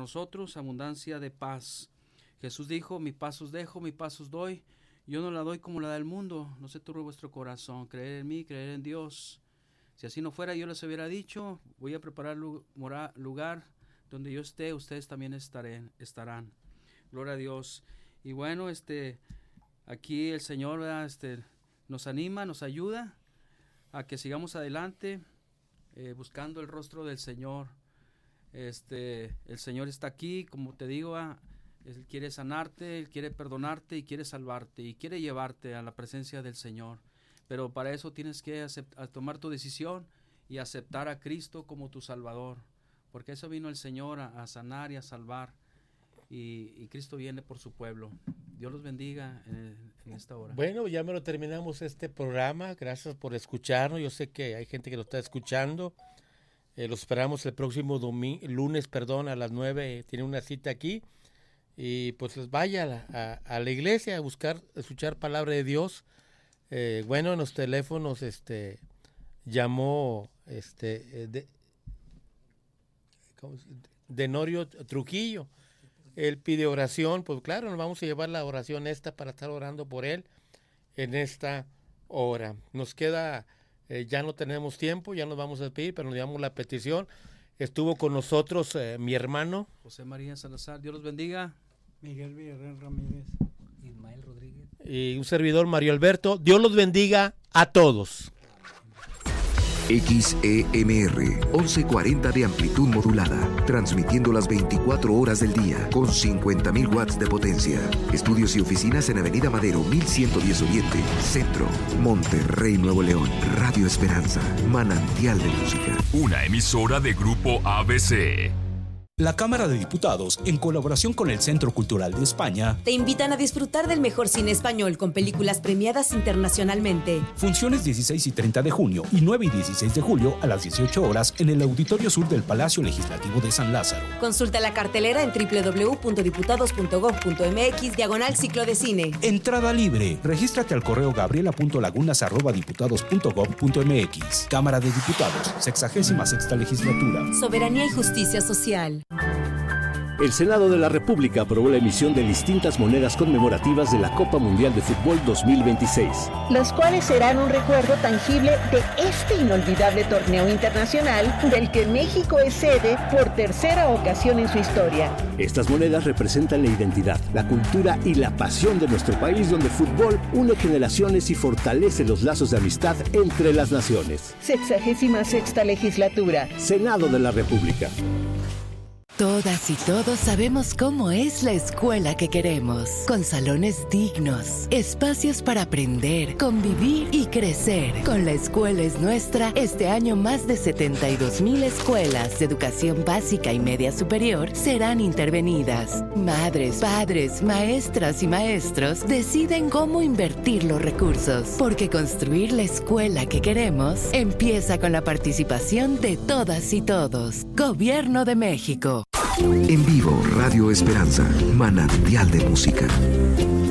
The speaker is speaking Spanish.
nosotros abundancia de paz. Jesús dijo, mi paz os dejo, mi paz os doy. Yo no la doy como la da el mundo. No se turbe vuestro corazón. Creer en mí, creer en Dios. Si así no fuera, yo les hubiera dicho, voy a preparar lugar donde yo esté, ustedes también estarán. Gloria a Dios. Y bueno, aquí el Señor, ¿verdad? Nos anima, nos ayuda a que sigamos adelante, buscando el rostro del Señor. El Señor está aquí, como te digo, Él quiere sanarte, Él quiere perdonarte y quiere salvarte y quiere llevarte a la presencia del Señor. Pero para eso tienes que tomar tu decisión y aceptar a Cristo como tu Salvador, porque eso vino el Señor a sanar y a salvar, y Cristo viene por su pueblo. Dios los bendiga en esta hora. Bueno, ya me lo terminamos este programa. Gracias por escucharnos. Yo sé que hay gente que lo está escuchando. Los esperamos el próximo lunes, a las 9. Tiene una cita aquí. Y pues vaya a la iglesia a escuchar palabra de Dios. Bueno, en los teléfonos llamó Denorio Trujillo. Él pide oración, pues claro, nos vamos a llevar la oración para estar orando por él en esta hora. Nos queda, ya no tenemos tiempo, ya nos vamos a despedir, pero nos llevamos la petición. Estuvo con nosotros mi hermano José María Salazar, Dios los bendiga. Miguel Villarreal Ramírez. Ismael Rodríguez. Y un servidor, Mario Alberto. Dios los bendiga a todos. XEMR 1140 de amplitud modulada, transmitiendo las 24 horas del día con 50.000 watts de potencia. Estudios y oficinas en Avenida Madero 1110 Oriente, Centro, Monterrey, Nuevo León. Radio Esperanza, manantial de música. Una emisora de Grupo ABC. La Cámara de Diputados, en colaboración con el Centro Cultural de España, te invitan a disfrutar del mejor cine español con películas premiadas internacionalmente. Funciones 16 y 30 de junio y 9 y 16 de julio a las 18 horas en el Auditorio Sur del Palacio Legislativo de San Lázaro. Consulta la cartelera en www.diputados.gov.mx/ciclo de cine. Entrada libre. Regístrate al correo gabriela.lagunas@diputados.gov.mx. Cámara de Diputados, 66ª Legislatura. Soberanía y justicia social. El Senado de la República aprobó la emisión de distintas monedas conmemorativas de la Copa Mundial de Fútbol 2026. Los cuales serán un recuerdo tangible de este inolvidable torneo internacional del que México es sede por tercera ocasión en su historia. Estas monedas representan la identidad, la cultura y la pasión de nuestro país, donde el fútbol une generaciones y fortalece los lazos de amistad entre las naciones. 66ª Legislatura. Senado de la República. Todas y todos sabemos cómo es la escuela que queremos, con salones dignos, espacios para aprender, convivir y crecer. Con La Escuela es Nuestra, este año más de 72,000 escuelas de educación básica y media superior serán intervenidas. Madres, padres, maestras y maestros deciden cómo invertir los recursos, porque construir la escuela que queremos empieza con la participación de todas y todos. Gobierno de México. En vivo, Radio Esperanza, manantial de música.